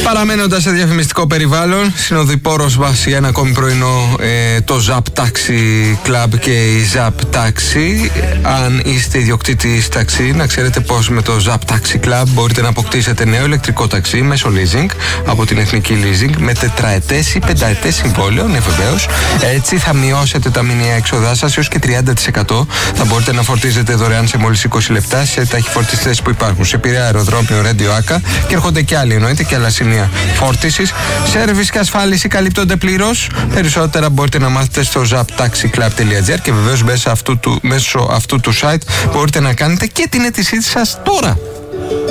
Παραμένοντας σε διαφημιστικό περιβάλλον, συνοδοιπόρος μας για ένα ακόμη πρωινό το Zap Taxi Club και η Zap Taxi. Αν είστε ιδιοκτήτης ταξί, να ξέρετε πως με το Zap Taxi Club μπορείτε να αποκτήσετε νέο ηλεκτρικό ταξί μέσω leasing από την Εθνική Leasing με τετραετές ή πενταετές συμβόλαιο, ναι βεβαίως. Έτσι θα μειώσετε τα μηνιαία έξοδά σας έως και 30%. Θα μπορείτε να φορτίζετε δωρεάν σε μόλις 20 λεπτά σε ταχυφορτιστές που υπάρχουν σε Πειραιά, αεροδρόμιο, Ρέντιο Άκα και έρχονται και άλλοι εννοείται και άλλα σημεία φόρτισης. Σέρβις και ασφάλιση καλύπτονται πλήρως. Περισσότερα μπορείτε να μάθετε στο zaptaxiclub.gr και βεβαίως μέσω αυτού του site μπορείτε να κάνετε και την αίτησή σας τώρα.